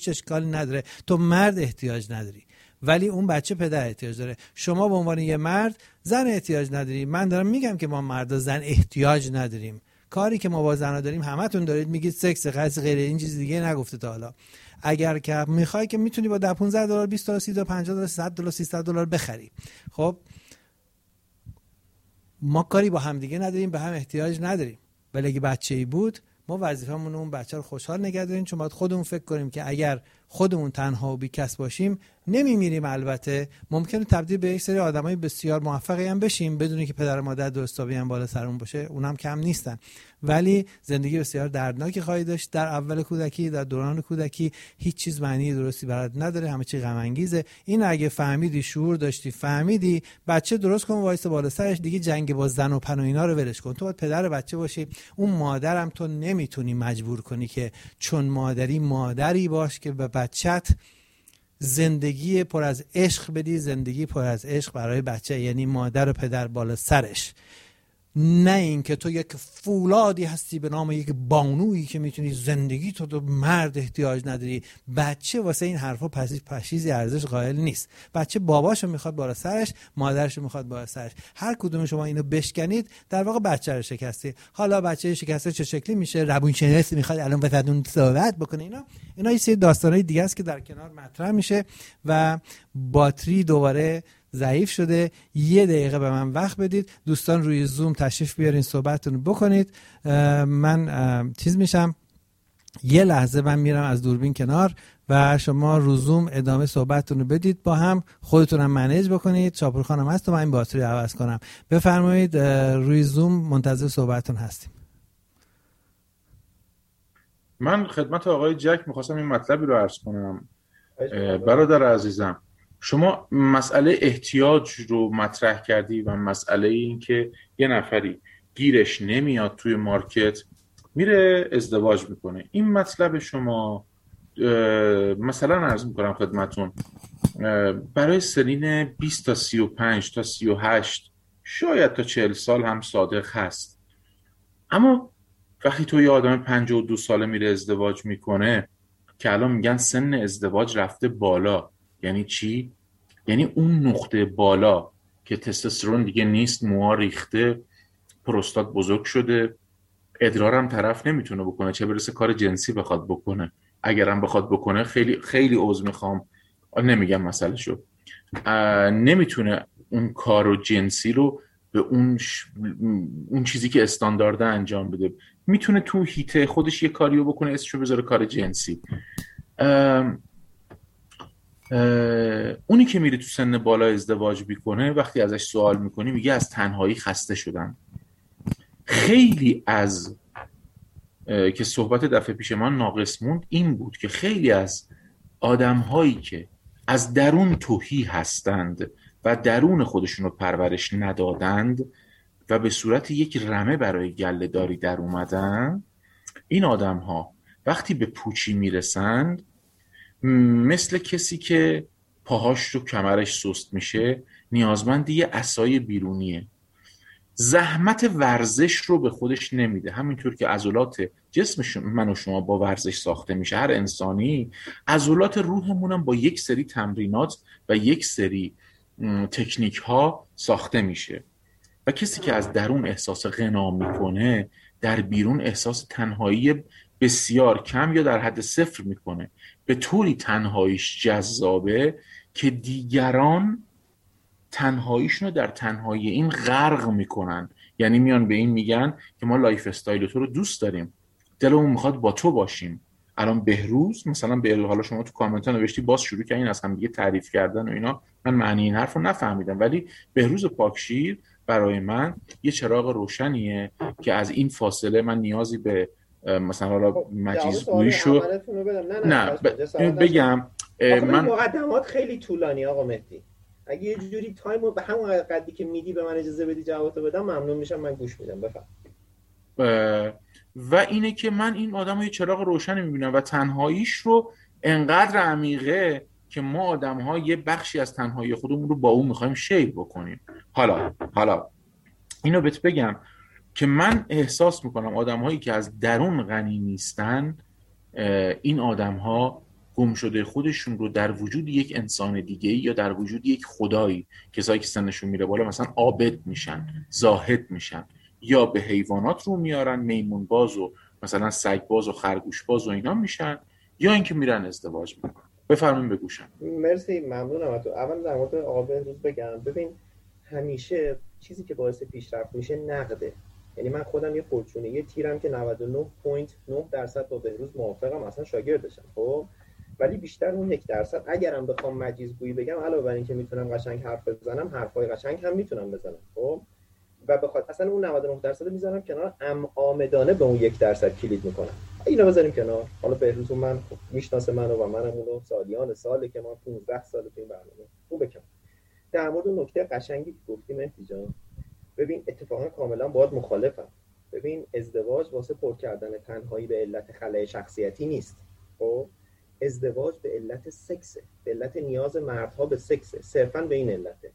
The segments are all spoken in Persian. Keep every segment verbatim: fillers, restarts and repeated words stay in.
اشکالی نداره، تو مرد احتیاج نداری ولی اون بچه پدر احتیاج داره. شما به عنوان یه مرد زن احتیاج نداری. من دارم میگم که ما مردا زن احتیاج نداریم. کاری که ما با زنا داریم همتون دارید میگید سکس، خاص غیر این چیز دیگه نگفته تا حالا. اگر که میخوای که میتونی با ده پانزده دلار، بیست دلار، سی دلار، پنجاه دلار، صد دلار، سیصد دلار بخری. خب ما کاری با هم دیگه نداریم، به هم احتیاج نداریم. ولی اگه بچه‌ای بود ما وظیفمون اون بچه رو خوشحال نگه داریم، چون باید خودمون فکر کنیم که اگر خودمون تنها و بی‌کس باشیم نمیمیریم. البته ممکنه تبدیل به یک سری آدمای بسیار موفقی هم بشیم بدون که پدر و مادر درستابی هم بالا سرمون باشه، اونم کم نیستن، ولی زندگی بسیار دردناکی خواهی داشت. در اول کودکی، در دوران کودکی هیچ چیز معنی درستی برات نداره، همه چی غم انگیزه. این اگه فهمیدی، شعور داشتی، فهمیدی، بچه درست کن وایس بالا سرش، دیگه جنگ با زن و پن و اینا رو ولش کن. تو باید پدر بچه باشی. اون مادرم تو نمیتونی مجبور کنی که چون مادری مادری باش که به بچت زندگی پر از عشق بدی، زندگی پر از عشق برای بچه، یعنی مادر و پدر بالا سرش. نه این که تو یک فولادی هستی به نام یک بانویی که میتونی زندگی تو، تو مرد احتیاج نداری. بچه واسه این حرفا پشیز پشیزی ارزش قائل نیست. بچه باباشو میخواد بالا سرش، مادرشو میخواد بالا سرش. هر کدوم شما اینو بشکنید در واقع بچه رو شکستی. حالا بچه شکسته چه شکلی میشه؟ روانشناسی میخواد الان واسهتون صحبت بکنه. اینا اینا یه سری داستانای دیگه است که در کنار مطرح میشه و باتری دوباره ضعیف شده. یه دقیقه به من وقت بدید دوستان، روی زوم تشریف بیارین صحبتتون بکنید. من چیز میشم، یه لحظه من میرم از دوربین کنار و شما رو زوم ادامه صحبتتون رو بدید، با هم خودتونم منیج بکنید. چاپور خانم هست و من این باتری عوض کنم. بفرمایید، روی زوم منتظر صحبتتون هستیم. من خدمت آقای جک میخواستم این مطلبی رو عرض کنم. برادر عزیزم، شما مسئله احتیاج رو مطرح کردی و مسئله این که یه نفری گیرش نمیاد توی مارکت میره ازدواج میکنه. این مطلب شما مثلا عرض میکنم خدمتون برای سنین بیست تا سی و پنج تا سی و هشت شاید تا چهل سال هم صادق هست، اما وقتی تو یه آدم پنجاه و دو ساله میره ازدواج میکنه که الان میگن سن ازدواج رفته بالا، یعنی چی؟ یعنی اون نقطه بالا که تستوسترون دیگه نیست، موها ریخته، پروستات بزرگ شده، ادرارم طرف نمیتونه بکنه، چه برسه کار جنسی بخواد بکنه. اگرم بخواد بکنه خیلی خیلی عذر میخوام، نمیگم مسئله شو، نمیتونه اون کار جنسی رو به اون ش... اون چیزی که استاندارده انجام بده. میتونه تو هیته خودش یه کاریو بکنه اسمشو بذاره کار جنسی. ام... اونی که میره تو سن بالا ازدواج میکنه وقتی ازش سوال میکنی میگه از تنهایی خسته شدم. خیلی از که صحبت دفعه پیش من ناقص موند این بود که خیلی از آدمهایی که از درون تهی هستند و درون خودشون رو پرورش ندادند و به صورت یک رمه برای گله داری در اومدن، این آدمها وقتی به پوچی میرسند مثل کسی که پاهاش رو کمرش سست میشه نیازمند یه عصای بیرونیه. زحمت ورزش رو به خودش نمیده. همینطور که عضلات جسم من و شما با ورزش ساخته میشه، هر انسانی، عضلات روحمون هم با یک سری تمرینات و یک سری تکنیک ها ساخته میشه. و کسی که از درون احساس غنا میکنه در بیرون احساس تنهایی بسیار کم یا در حد صفر میکنه. به طوری تنهاییش جذابه که دیگران تنهاییشون رو در تنهایی این غرق میکنن. یعنی میان به این میگن که ما لایف استایل تو رو دوست داریم، دلمون میخواد با تو باشیم. الان بهروز مثلا به حالا شما تو کامنت ها نوشتی باز شروع کردین از هم دیگه تعریف کردن و اینا، من معنی این حرف رو نفهمیدم، ولی بهروز پاکشیر برای من یه چراغ روشنیه که از این فاصله من نیازی به مثلا حالا مجیزگوییشو نه, نه ب... بگم من مقدمات خیلی طولانی آقا مهدی، اگه یه جوری تایمو به همون قدری که میدی به من اجازه بدی جوابتو بدم ممنون میشم. من گوش میدم. بفرم. و اینه که من این آدمو یه چراغ روشن میبینم و تنهاییش رو انقدر عمیقه که ما آدم‌ها یه بخشی از تنهایی خودمون رو با اون میخوایم شیر بکنیم. حالا حالا اینو بهت بگم که من احساس میکنم آدم‌هایی که از درون غنی نیستن این آدم‌ها گم شده خودشون رو در وجود یک انسان دیگه‌ای یا در وجود یک خدایی، کسایی که سنشون میره بالا مثلا عابد میشن، زاهد میشن، یا به حیوانات رو میارن، میمون باز و مثلا سگ باز و خرگوش باز و اینا میشن، یا اینکه میرن ازدواج میکنن. بفرمایید بگوشم. مرسی، ممنونم از تو. اول در مورد آقا بهروز بگم، ببین همیشه چیزی که باعث پیشرفت میشه نقده. یعنی من خودم یه خودشونه یه تیرم که نود و نه ممیز نه درصد با بهروز موافقم، اصلا شاگردشم، خب ولی بیشتر اون یک درصد اگرم بخوام مجیزگویی بگم، علاوه بر اینکه میتونم قشنگ حرف بزنم، حرفای قشنگ هم میتونم بزنم، خب و بخاطر اصلا اون نود و نه درصد میذارم کنار، ام آمدانه به اون یک درصد کلید میکنم. اینو بذاریم کنار. حالا بهروز من خب میشناسه منو و منم اونو سالیان ساله که ما پانزده سال تو این برنامه خوب بکنم. در مورد نکته قشنگی که گفتی مهدی جان، ببین اتفاقا کاملا باهات مخالفم. ببین ازدواج واسه پر کردن تنهایی به علت خلأ شخصیتی نیست. خب ازدواج به علت سکسه، به علت نیاز مردها به سکسه، صرفا به این علته.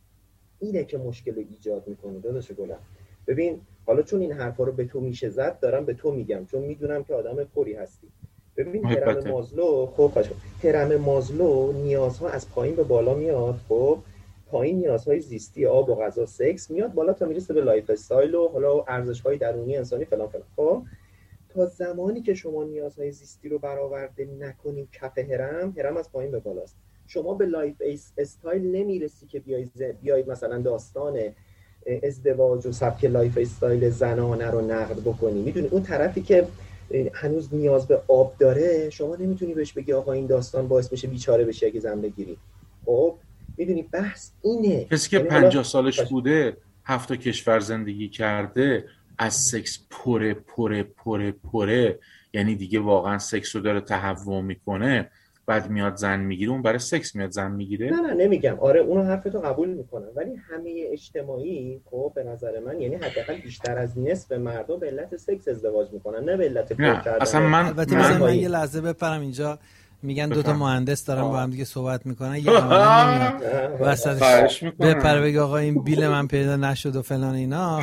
اینه که مشکل ایجاد میکنه داداش گلم. ببین حالا چون این حرفا رو به تو میشه زد، دارم به تو میگم چون میدونم که آدم پری هستی. ببین هرم مازلو، خب باشه، هرم مازلو نیازها از پایین به بالا میاد. خب پایین نیازهای زیستی، آب و غذا، سکس میاد بالا تا میرسه به لایف استایل و حالا ارزش‌های درونی انسانی فلان فلان. خب تا زمانی که شما نیازهای زیستی رو برآورده نکنید کف هرم، هرم از پایین به بالاست. شما به لایف استایل نمیرسی که بیای بیای مثلا داستان ازدواج و سبک لایف استایل زنانه رو نقد بکنی. میدونی اون طرفی که هنوز نیاز به آب داره، شما نمیتونی بهش بگی آقا این داستان باعث میشه بیچاره بشی اگه زن بگیری. خب میدونی بحث اینه. کسی که پنجاه سالش بوده، هفت تا کشور زندگی کرده، از سکس پره پره پره پره، یعنی دیگه واقعا سکس رو داره تهوع میکنه، بعد میاد زن میگیره، اون برای سکس میاد زن میگیره؟ نه نه نمیگم، آره اونو حرفتو قبول میکنم، ولی همه اجتماعی خب به نظر من، یعنی حداقل بیشتر از نصف مردم به علت سکس ازدواج میکنن، نه به علت پر کردن. اصلا من البته من, من یه لحظه بپرم اینجا، میگن دو تا مهندس دارن با هم دیگه صحبت میکنن، یه عامل نمیاد وسطش بپره بگه آقا این بیل من پیدا نشد و فلان اینا.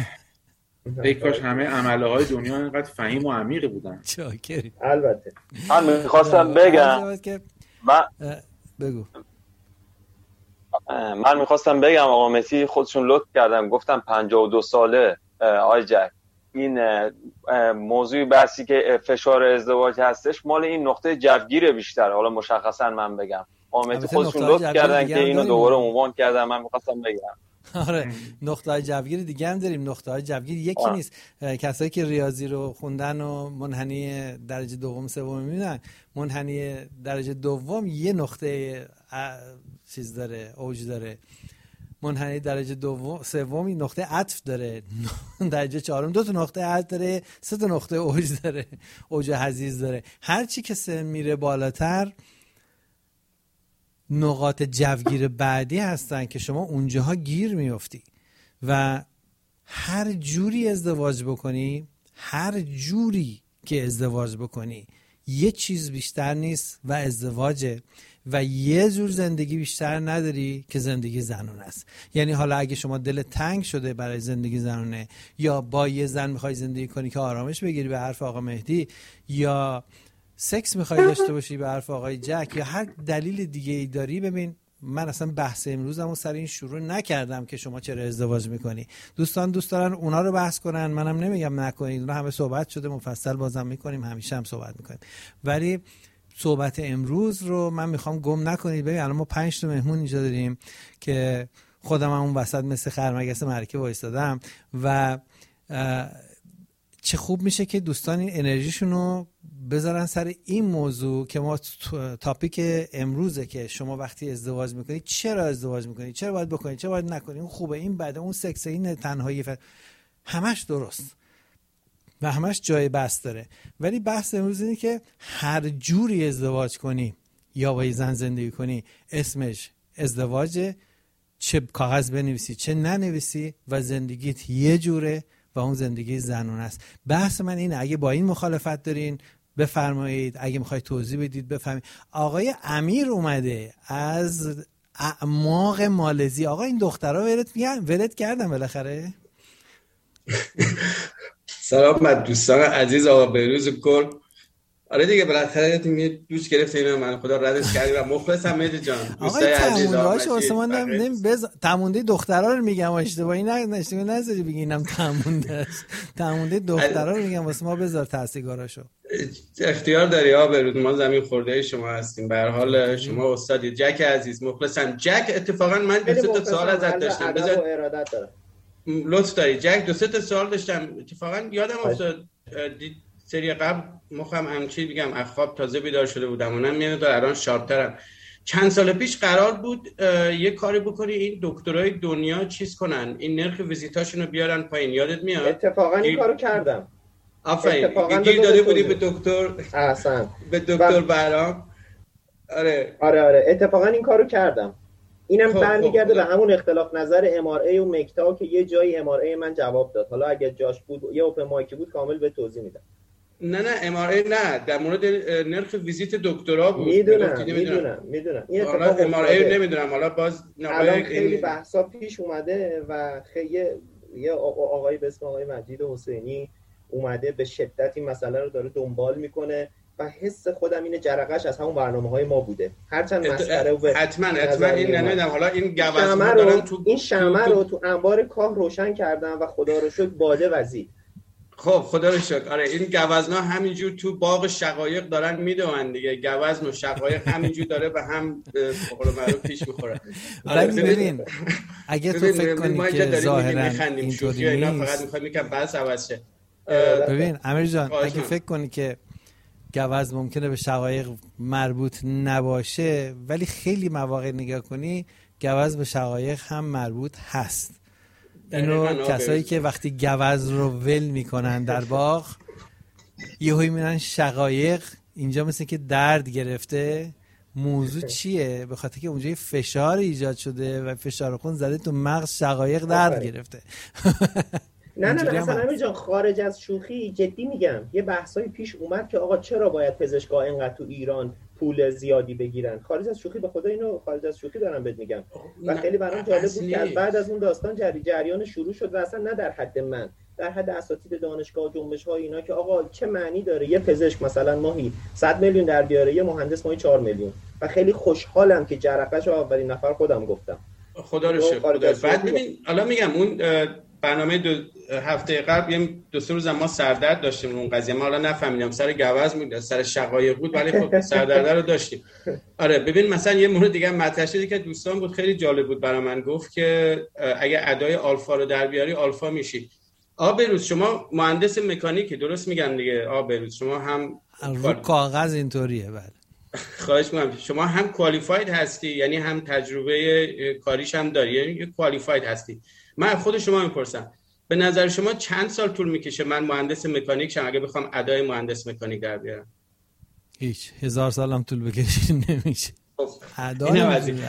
ای کاش همه عمله های دنیا اینقدر فهیم و عمیق بودن. چاکری. البته من میخواستم بگم من بگو من میخواستم بگم آقا مسی خودشون لطف کردن، گفتم پنجاه و دو ساله آی جک، این موضوع بحثی که فشار ازدواج هستش مال این نقطه جوگیره بیشتر. حالا مشخصا من بگم آقا مسی خودشون لطف کردن که اینو دوباره عنوان کردن، من میخواستم بگم. آره نقطه‌های جوگیر دیگه هم داریم. نقطه‌های جوگیر یکی آه. نیست. کسایی که ریاضی رو خوندن و منحنی درجه دوم سوم میبینن، منحنی درجه دوم یه نقطه چیز داره، اوج داره. منحنی درجه دوم سوم نقطه عطف داره. درجه چهارم دو تا نقطه عطف داره، سه تا نقطه اوج داره، اوج حضیض داره. هر چی که سن میره بالاتر نقاط جوگیر بعدی هستن که شما اونجاها گیر میفتی و هر جوری ازدواج بکنی، هر جوری که ازدواج بکنی یه چیز بیشتر نیست و ازدواجه و یه جور زندگی بیشتر نداری که زندگی زنونه است. یعنی حالا اگه شما دل تنگ شده برای زندگی زنونه یا با یه زن میخوای زندگی کنی که آرامش بگیری به حرف آقا مهدی، یا سکس میخوای داشته باشی به حرف آقای جک، یا هر دلیل دیگه ای داری، ببین من اصلا بحث امروزمو سر این شروع نکردم که شما چرا ازدواج میکنی. دوستان دوست دارن اونا رو بحث کنن، منم نمیگم نکنید، اونا همه صحبت شده مفصل بازم میکنیم، همیشه هم صحبت میکنیم، ولی صحبت امروز رو من میخوام گم نکنید. ببین الان ما پنج تا مهمون اینجا داریم که خودم هم اون وسط مثل خرمگس مرکه وایسادم و چه خوب میشه که دوستان این انرژیشون رو بذارن سر این موضوع که ما تاپیک امروزه که شما وقتی ازدواج میکنید چرا ازدواج میکنید، چرا باید بکنید، چرا باید نکنید، اون خوبه، این بده، اون سکس، این تنهایی، همش درست و همش جای بحث داره. ولی بحث امروز اینه که هر جوری ازدواج کنی یا با زن زندگی کنی اسمش ازدواجه، چه کاغذ بنویسی چه ننویسی و زندگیت یه جوره و اون زندگی زنونه است. بحث من اینه، اگه با این مخالفت دارین بفرمایید، اگه میخواید توضیح بدید بفهمید. آقای امیر اومده از اعماق مالزی. آقا این دخترها ولت میگن ولت کردن بالاخره. سلام بر دوستان عزیز آقا بهروز گل، آره دیگه بالاخره تیم یه دوش گرفته اینا من خدا ردش کردی و مخلصم مهدی جان. آقای تموندهاش عثمان نمی بز تمونده دخترا رو میگم اشتباهی نه اشتباهی نذاری بگی اینم تمونده است. تمونده دخترا رو میگم واسه ما بذار تاثیرگاراشو. اختیار داری آبرود، ما زمین خورده شما هستیم. به هر حال شما استادی. جک عزیز مخلصم. جک اتفاقا من دو سه تا سوال ازت داشتم. بذار ارادت دارم. لطف داری جک. دو سه تا سوال داشتم اتفاقا یادم افتاد سری قبل مخم همچی بگم اخواب تازه بیدار شده بودم اونم میاد الان شارپترم. چند سال پیش قرار بود یه کاری بکنی این دکترای دنیا چیز کنن، این نرخ ویزیتاشونو بیارن پایین، یادت میاد؟ اتفاقا این کارو کردم. آفرین. گیر داده بودی به دکتر احسن به دکتر برام. آره آره آره اتفاقا این کارو کردم. اینم برمیگرده به همون اختلاف نظر ام آر ای و مکتا که یه جایی ام آر ای من جواب داد. حالا اگه جاش بود یه اوپن مایکی بود کامل به توضیح میدم. نه نه ام آر ای نه، در مورد نرخ ویزیت دکترا بود. میدونم میدونم میدونم این اتفاق ام آر ای نمیدونم. حالا باز الان خیلی بحثا پیش اومده و خیلی یه آقایی به اسم آقای مجید حسینی اومده به شدت این مسئله رو داره دنبال میکنه و حس خودم اینه جرقش از همون برنامه‌های ما بوده. هرچند مسخره و حتما حتما این نمیدونم. حالا این گوزنا دارن تو این شمع رو تو انبار کاه روشن کردن و خدا رو شکر باده وزید. خب خدا رو شکر. آره این گوزنا همینجور تو باغ شقایق دارن میدوئن دیگه. گوزن و شقایق همینجور داره به هم به قول معروف پیش میخوره. ولی ببین اگه تو فکر کنی که ظاهرا اینطوری اینا فقط میخوام میگم بس عوض شه. ببین امیر جان اگه فکر کنی که گوز ممکنه به شقایق مربوط نباشه ولی خیلی مواقع نگاه کنی گوز به شقایق هم مربوط هست. اینو کسایی که وقتی گوز رو ول میکنن در باغ یهویی میرن شقایق اینجا مثل که درد گرفته. موضوع چیه؟ به خاطر که اونجا فشار ایجاد شده و فشار خون زده تو مغز شقایق درد گرفته. نه نه نه اصلا امیر جان خارج از شوخی جدی میگم یه بحثای پیش اومد که آقا چرا باید پزشکا اینقدر تو ایران پول زیادی بگیرن. خارج از شوخی به خدا اینو خارج از شوخی دارم بهت میگم و خیلی برام جالب بود که از بعد از اون داستان جری جریان شروع شد و اصلا نه در حد من، در حد اساتید دانشگاه و جنبش‌های اینا که آقا چه معنی داره یه پزشک مثلا ماهی صد میلیون در بیاره یه مهندس ماهی چهار میلیون. و خیلی خوشحالم که جرقه‌شو اولین نفر خودم گفتم. خدا رو شکر. بعد ببین حالا میگم اون برنامه دو هفته قبل یه دو سه روز ما سردرد داشتیم اون قضیه. ما حالا نفهمیدم سر گوز بود سر شقایق بود ولی خب سردرد رو داشتیم. آره ببین مثلا یه مورد دیگه مطرح شده که دوستان بود خیلی جالب بود برای من. گفت که اگه ادای آلفا رو در بیاری آلفا میشی. آبروز شما مهندس مکانیکی درست میگم دیگه آبروز شما هم رو کاغذ اینطوریه. بله خواهش می‌کنم. شما هم کوالیفاید هستی یعنی هم تجربه کاریش هم داری یعنی کوالیفاید هستی. من خود شما میپرسم به نظر شما چند سال طول میکشه من مهندس مکانیک شم اگه بخوام ادای مهندس مکانیک در بیارم؟ هیچ هزار سال هم طول بکشه نمیشه. ادای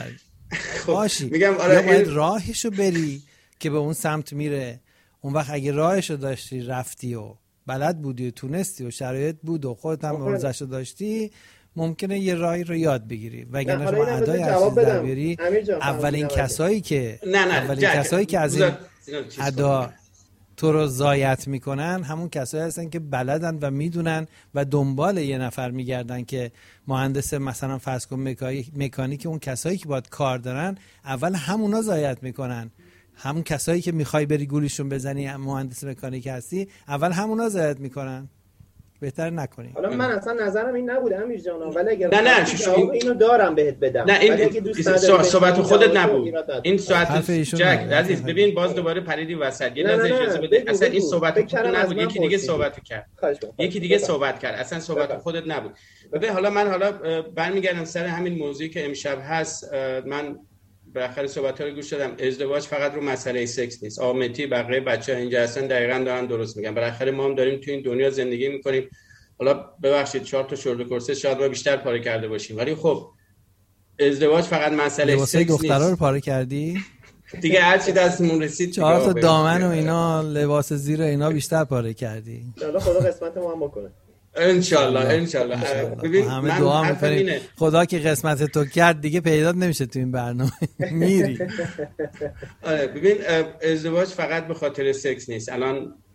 باشی میگم آره یا باید راهشو بری که به اون سمت میره. اون وقت اگه راهشو داشتی رفتی و بلد بودی و تونستی و شرایط بود و خودت هم ارزشو داشتی ممکنه یه راهی رو یاد بگیری. وگرنه شما ادای هر چیز در بیاری اولین کسایی که نه نه اولین کسایی که از این ادا تو رو ضایعت میکنن همون کسایی هستن که بلدن و میدونن و دنبال یه نفر میگردن که مهندس مثلا فرض کن مکانیک اون کسایی که باید کار دارن اول همونا ضایعت میکنن. همون کسایی که میخوای بری گولیشون بزنی مهندس مکانیک هستی اول همونا ضایعت میکنن. بهتر نکنی. حالا من اصلا نظرم این نبود امیر جان ولی اگر نه نه شو اینو دارم بهت بدم. نه این صحبت خودت نبود. این صحبت جک عزیز ببین باز دوباره پریدی وسط. یه لحظه اجازه بده. اصلا این صحبت خودت نبود. یکی دیگه صحبت کرد. یکی دیگه صحبت کرد. اصلا صحبت خودت نبود. ببین حالا من حالا برمیگردم سر همین موضوعی که امشب هست. من بالاخره صحبت‌ها رو گوش دادم. ازدواج فقط رو مسئله سکس نیست. آمتی بقیه بچه‌ها اینجا هستن دقیقاً دارن درست میگن. بالاخره ما هم داریم تو این دنیا زندگی می‌کنیم. حالا ببخشید چهار تا شورت کورسه شاید ما بیشتر پاره کرده باشیم ولی خب ازدواج فقط مسئله سکس نیست. دخترا رو پاره کردی؟ دیگه هر چی دستمون رسید چهار تا دامن و اینا لباس زیر اینا بیشتر پاره کردی. حالا خدا قسمت ما هم بکنه. انشالله انشالله. ببین همه دعا میکنیم خدا که قسمت تو کرد دیگه پیدا نمیشه تو این برنامه میری. آره ببین ازدواج فقط به خاطر سکس نیست. الان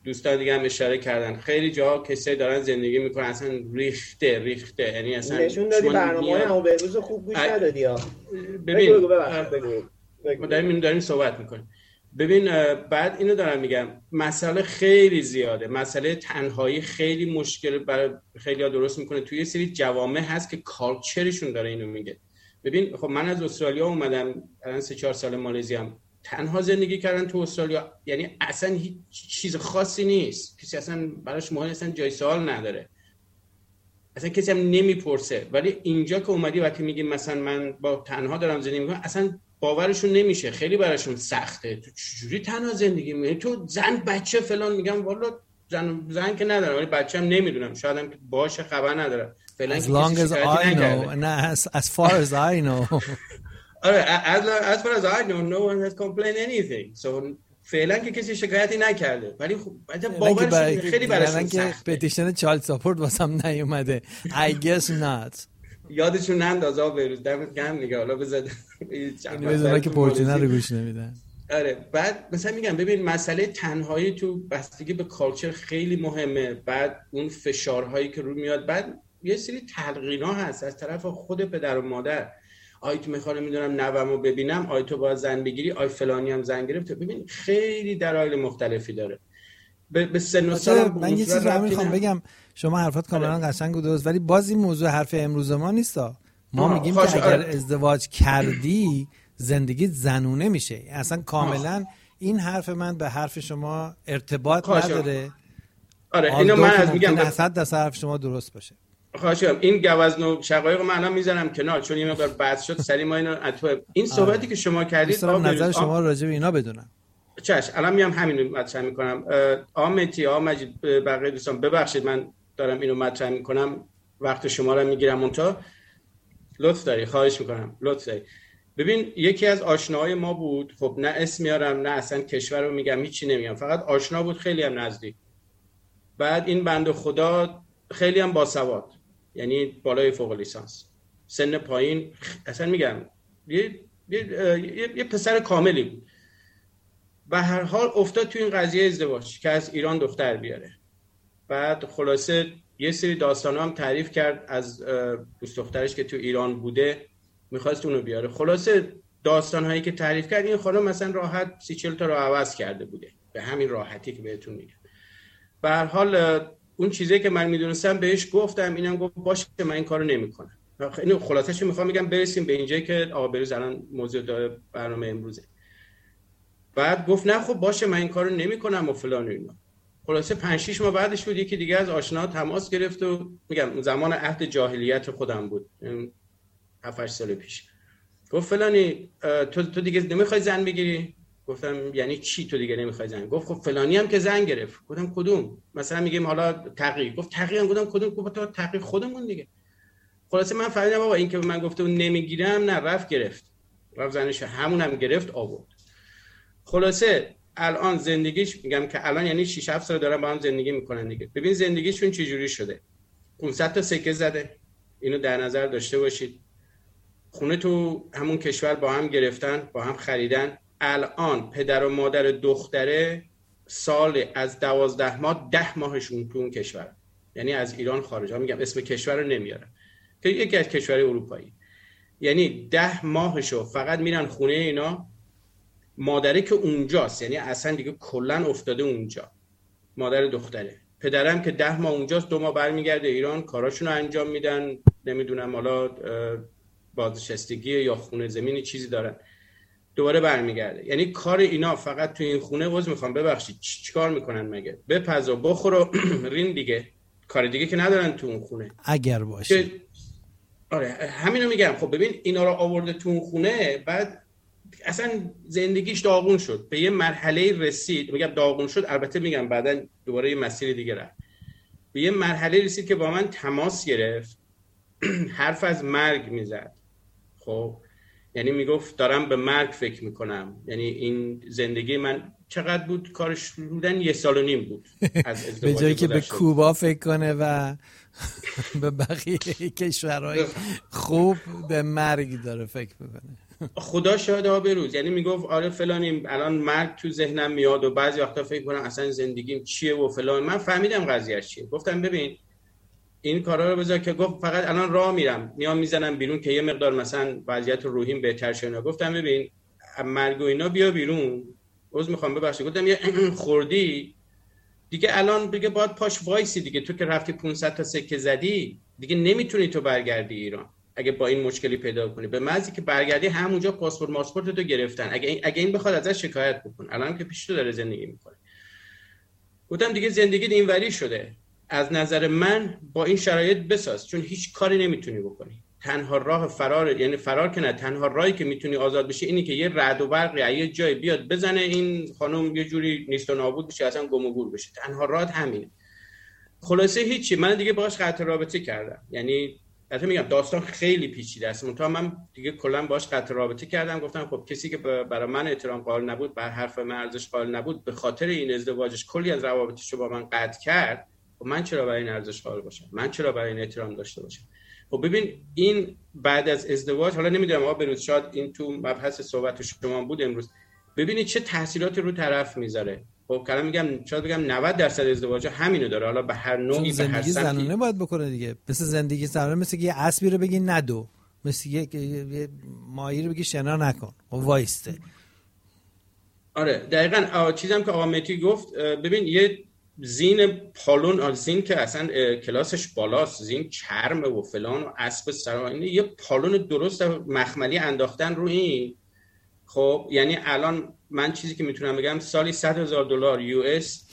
دوستان دیگه هم اشاره کردن خیلی جا کسایی دارن زندگی میکنن اصلا ریخته ریخته، یعنی اصلا نشون دادی برنامه‌های همو به روز خوب گوش ندادی ها. ببین بگو بگو بگو داریم داریم صحبت میکنیم. ببین بعد اینو دارم میگم مسئله خیلی زیاده، مسئله تنهایی خیلی مشکل برای خیلی‌ها درست میکنه. توی یه سری جوامع هست که کالچرشون داره اینو میگه. ببین خب من از استرالیا اومدم الان سه چهار سال مالزی ام، تنها زندگی کردن تو استرالیا یعنی اصلا هیچ چیز خاصی نیست، کسی اصلا براش مهم اصلا جای سوال نداره، اصلا کسی هم نمیپرسه. ولی اینجا که اومدی وقتی میگی مثلا من با تنها دارم زندگی میکنم اصلا باورشون نمیشه، خیلی براشون سخته. تو چجوری تنها زندگی میکنی؟ تو زن بچه فلان. میگم والا زن زن که ندارم ولی بچه‌م نمیدونم، شاید هم باشه خبر ندارم فعلا. As long as I know نه as, as far as I know آره as, as far as I know no one has complained anything. So فعلا که کسی شکایتی نکرده، ولی خب باورش خیلی براشون سخته. پتیشن چایلد ساپورت واسم نیومده. I guess not. یادشون ننداز آقا بهروز دمت گرم دیگه. حالا بذار اینو بذار که پورتینا رو گوش نمیدن. آره بعد مثلا میگم ببین مسئله تنهایی تو بستگی به کالچر خیلی مهمه. بعد اون فشارهایی که رو میاد، بعد یه سری تلقینا هست از طرف خود پدر و مادر. آی تو میخوام میدونم نوامو ببینم، آی تو باید زن بگیری، آی فلانی هم زن گرفت. ببین خیلی دلایل مختلفی داره. به سن و سال من یه چیزی رو میخوام بگم، شما حرفات کاملا قشنگ و درست، ولی باز این موضوع حرف امروز ما نیستا. ما میگیم که اگر ازدواج کردی زندگی زنونه میشه. اصلا کاملا این حرف من به حرف شما ارتباط نداره. آره اینو من از میگم صد درصد حرف شما درست باشه. خواهشم این گوزن و شقایق من الان میذارم کنار چون یه مقدار بحث شد سری ما اینو اتو این صحبتی آه. که شما کردید آم نظر شما راجع به اینا بدونم. چش الان میام همین رو مطرح میکنم. آمتی آ مجید بقیه دوستان ببخشید من دارم اینو مطرح میکنم، وقت شما رو میگیرم اونتا لطف داری، خواهش میکنم لطف داری. ببین یکی از آشناهای ما بود، خب نه اسم میارم نه اصلا کشور رو میگم هیچی نمیگم، فقط آشنا بود خیلی هم نزدیک. بعد این بنده خدا خیلی هم باسواد، یعنی بالای فوق لیسانس، سن پایین، اصلا میگم یه یه, یه،, یه پسر کاملی بود. به هر حال افتاد تو این قضیه ازدواج که از ایران دختر بیاره. بعد خلاصه یه سری داستانا هم تعریف کرد از دوست دخترش که تو ایران بوده میخواست اونو بیاره. خلاصه داستانهایی که تعریف کرد این خانم مثلا راحت سی چهل تا رو عوض کرده بوده، به همین راحتی که بهتون میگم. به هر حال اون چیزی که من میدونستم بهش گفتم، اینم گفت باشه من این کارو نمیکنم. اینو خلاصش میخوام بگم برسیم به اینجایی که آقا بروز الان موضوع داره برنامه امروزه. بعد گفت نه خب باشه من این کارو نمیکنم و فلان و اینا. خلاصه پنج شش ماه بعدش بود یکی دیگه از آشنا تماس گرفت و میگم زمان عهد جاهلیت خودم بود، هفت هشت سال پیش. گفت فلانی تو تو دیگه نمیخوای زن بگیری؟ گفتم یعنی چی تو دیگه نمیخوای زن؟ گفت خب فلانی هم که زن گرفت. گفتم کدوم؟ مثلا میگیم حالا تقی. گفت تقی هم. گفتم کدوم؟ گفت تو تقی خودمون دیگه. خلاصه من فهمیدم بابا این که من گفته اون نمیگیرم، نه رفت گرفت. رفت زنش همونم گرفت آورد. خلاصه الان زندگیش میگم که الان یعنی شش هفت سال دارن با هم زندگی میکنن دیگه. ببین زندگیشون چه جوری شده. پانصد تا سکه زده. اینو در نظر داشته باشید. خونه تو همون کشور با هم گرفتن، با هم خریدن. الان پدر و مادر دختره سال از دوازده ماه ده ماهشون تو اون کشور، یعنی از ایران خارج. ها میگم اسم کشور رو نمیارم که یکی از کشورهای اروپایی، یعنی ده ماهشو فقط میرن خونه اینا. مادره که اونجاست، یعنی اصلا دیگه کلا افتاده اونجا مادر دختره. پدرم که ده ماه اونجاست، دو ماه برمیگرده ایران کاراشونو انجام میدن، نمیدونم حالا بازنشستگی یا خونه زمینی چیزی دارن، دوباره برمیگرده. یعنی کار اینا فقط تو این خونه. وز میخوام ببخشید چیکار میکنن مگه؟ بپز و بخور و رین دیگه، کار دیگه که ندارن تو اون خونه اگر باشه. آره همینو میگم. خب ببین اینا رو آورده تو اون خونه، بعد اصلا زندگیش داغون شد، به یه مرحله رسید. میگم داغون شد، البته میگم بعدن دوباره یه مسیر دیگه رفت. به یه مرحله رسید که با من تماس گرفت، حرف از مرگ میزد. خب یعنی میگفت دارم به مرگ فکر میکنم، یعنی این زندگی من چقدر بود کارش بودن یه سال و نیم بود از ازدواج. به جایی که به کوبا فکر کنه و به بقیه کشورهای خوب، به مرگ داره فکر میکنه. خدا شاهد ها بروز، یعنی میگفت آره فلانی الان مرگ تو ذهنم میاد و بعضی وقتا فکر کنم اصلا زندگیم چیه و فلان. من فهمیدم قضیهش چیه، گفتم ببین این کارا رو بذار که گفت فقط الان راه میرم میام میزنم بیرون که یه مقدار مثلا وضعیت روحیم بهتر شه. گفتم ببین مرگ و اینا بیا بیرون، عذر میخوام ببخشید، گفتم یه خوردی دیگه الان دیگه باید پاش وایسی دیگه، تو که رفتی پانصد تا سکه زدی دیگه نمیتونی تو برگردی ایران اگه با این مشکلی پیدا کنی، به محضی که برگردی همونجا پاسپورت ماسپورت تو گرفتن، اگه این اگه این بخواد ازش شکایت بکن، الان که پیش تو داره زندگی میکنه. گفتم دیگه زندگی اینوری شده، از نظر من با این شرایط بساز، چون هیچ کاری نمیتونی بکنی. تنها راه فرار، یعنی فرار که نه، تنها راهی که میتونی آزاد بشی اینی که یه رعد و برق یه جای بیاد بزنه این خانم یه جوری نیست و نابود بشه، اصلا گم و گور بشه. تنها راه همینه. خلاصه هیچی، من دیگه باهاش قطع رابطه کردم. یعنی البته میگم داستان خیلی پیچیده است، منتها من دیگه کلا باهاش قطع رابطه کردم. گفتم خب کسی که برای من احترام قائل نبود، بر حرف من ارزش قائل نبود، به خاطر این ازدواجش کلی از روابطش رو با من قطع کرد، خب من چرا برای این ارزش قائل باشم؟ من چرا برای این احترام داشته باشم؟ خب ببین این بعد از ازدواج، حالا نمیدونم آقا بروز شاید این تو مبحث صحبت شما بود امروز، ببینید چه تاثیراتی رو طرف میذاره. خب کلام میگم شاید بگم نود درصد ازدواج همینو داره، حالا به هر نوعی به هر سمتی. زندگی زنونه باید بکنه دیگه، مثل زندگی زنونه، مثل یه اسبی رو بگی ندو، مثل یه ماهی رو بگی شنا نکن و وایسته. آره دقیقاً چیزی که آقا مهدی گفت، ببین یه زین پالون، زین که اصلا کلاسش بالاست، زین چرمه و فلان و اسب سرا، اینه یه پالون درست مخملی انداختن رو این. خب یعنی الان من چیزی که میتونم بگم سالی صد هزار دلار یو اس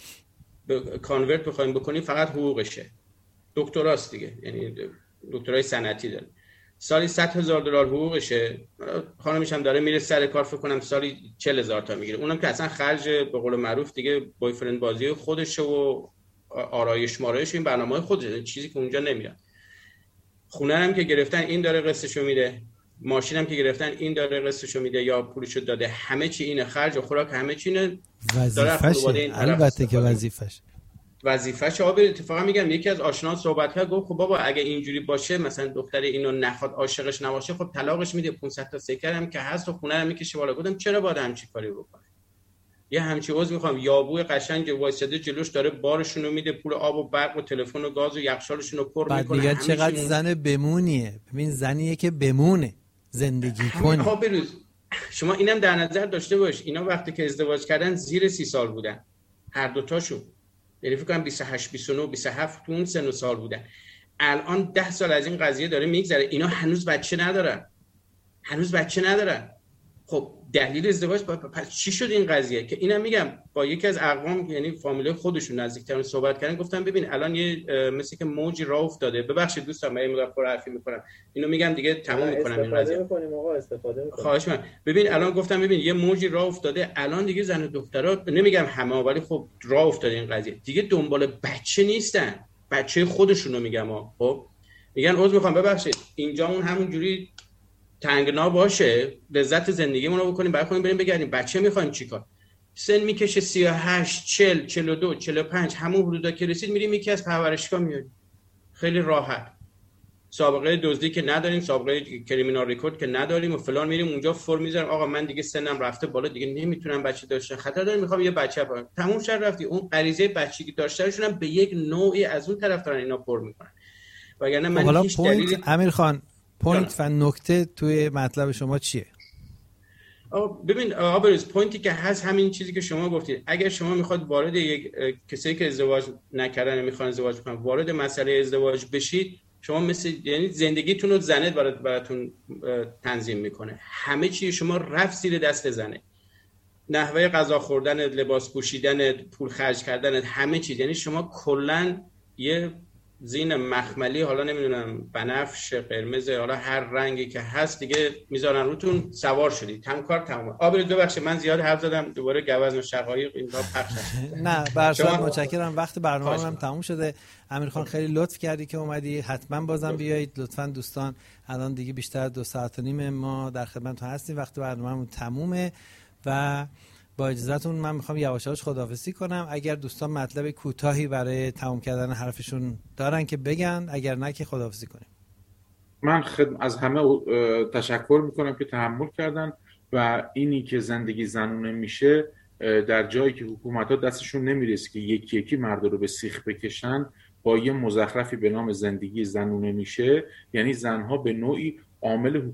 کانورت بخوایم بکنیم فقط حقوقشه، دکتراست دیگه، یعنی دکترای صنعتی داره، سالی صد هزار دلار حقوقشه. خانمش هم داره میره سر کار، فکر کنم سالی چهل هزار تا میگیره، اونم که اصلا خرج به قول معروف دیگه بوی فرند بازی خودشه و آرایش مارایش این برنامه‌های خودشه، چیزی که اونجا نمیاد. خونه هم که گرفتن این داره قسطشو میده، ماشین هم که گرفتن این داره قسطشو میده یا پولشو داده، همه چی اینه، خرج و خوراک همه چی اینه. وظیفشه، البته که وظیفش وظیفه‌ش. آب اتفاقا میگم یکی از آشنا صحبت کرد، گفت خب بابا اگه اینجوری باشه، مثلا دختر اینو نخواد، عاشقش نباشه، خب طلاقش میده، پانصد تا سکر هم که هست و خونه هم میکشه بالا. گفتم چرا باید همچی کاری بکنه؟ یه همچی عضو میخوام، یابوی قشنگ وایساده جلوش داره بارشونو میده، پول آب و برق و تلفن و گاز و یخچالشون رو پر میکنه. بعد میگه چقدر زن بمونیه. ببین زنیه که بمونه، زندگی کنه. ها بروز شما اینم در نظر داشته باش، اینا وقتی که ازدواج کردن زیر سی سال بودن هر دو تاشون، یعنی فکر کنم بیست و هشت بیست و نه بیست و هفت تو اون سن و سال بودن. الان ده سال از این قضیه داره میگذره، اینا هنوز بچه ندارن، هنوز بچه ندارن. خب دلیل ازدواج پس چی شد این قضیه؟ که اینم میگم با یکی از اقوام، یعنی فامیله خودشون نزدیکترون صحبت کردن، گفتم ببین الان یه مثل که موجی راه افتاده. ببخشید دوستان من این مقدار پر حرفی میکنم، اینو میگم دیگه تموم میکنم این قضیه. استفاده میکنیم آقا، استفاده میکنیم. خواهش من. ببین الان گفتم ببین یه موجی راه افتاده، الان دیگه زن و دخترها، نمیگم همه ولی خب راه افتاده این قضیه، دیگه دنبال بچه نیستن، بچه خودشونو میگم ها. خب میگن عذر میخوام ببخشید اینجا اون همون جوری تنگنا باشه، لذت زندگیمون رو بکنیم، بعد کنیم بریم بگردیم بچه میخوایم چیکار. سن میکشه سی و هشت چهل چهل و دو چهل و پنج همون حدودا که رسید میریم یکی از پرورشگاه میاریم، خیلی راحت، سابقه دزدی که نداریم، سابقه کریمینال ریکورد که نداریم و فلان، میریم اونجا فرم میذاریم آقا من دیگه سنم رفته بالا دیگه نمیتونم بچه داشته، خطر دارم میخوام یه بچه بارم. تموم شد رفتی. اون غریزه بچگی داشتنشون هم به یک نوعی از اون طرف دارن اینا پر میکنن. وگرنه من هیچ دلیلی امیر خان پوینت و نکته توی مطلب شما چیه؟ ببین آبروز پوینتی که هست همین چیزی که شما گفتید. اگر شما میخواد وارد یک کسی که ازدواج نکردن میخوان ازدواج کنن وارد مسئله ازدواج بشید، شما مثل یعنی زندگیتون رو زنه براتون تنظیم میکنه، همه چی شما رفت زیر دست زنه، نحوه غذا خوردن، لباس پوشیدن، پول خرج کردن، همه چیز. یعنی شما کلا یه زین مخملی، حالا نمیدونم بنفش، قرمز، حالا هر رنگی که هست دیگه میذارن روتون، سوار شدید، هم کار تمام. آبرو ببخشید من زیاد حرف زدم، دوباره گوزن و شقایق اینها پخش شد. نه برشاد متشکرم، وقت برنامه هم تموم شده. امیر خان خیلی لطف کردی که اومدی، حتما بازم بیایید لطفاً دوستان. الان دیگه بیشتر دو ساعت و نیم ما در خدمتتون هستیم، وقت برنامه‌مون تمومه و با اجازهتون من میخوام یواش یواش خداحافظی کنم. اگر دوستان مطلب کوتاهی برای تمام کردن حرفشون دارن که بگن، اگر نه که خداحافظی کنیم. من خد... از همه تشکر میکنم که تحمل کردن و اینی که زندگی زنونه میشه در جایی که حکومت‌ها دستشون نمیرسه که یکی یکی مرد رو به سیخ بکشن، با یه مزخرفی به نام زندگی زنونه میشه، یعنی زنها به نوعی عامل